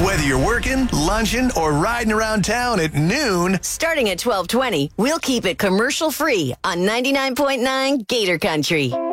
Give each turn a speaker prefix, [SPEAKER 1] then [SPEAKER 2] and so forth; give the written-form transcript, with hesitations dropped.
[SPEAKER 1] Whether you're working, lunching, or riding around town at noon,
[SPEAKER 2] starting at 12:20, we'll keep it commercial free on 99.9 Gator Country.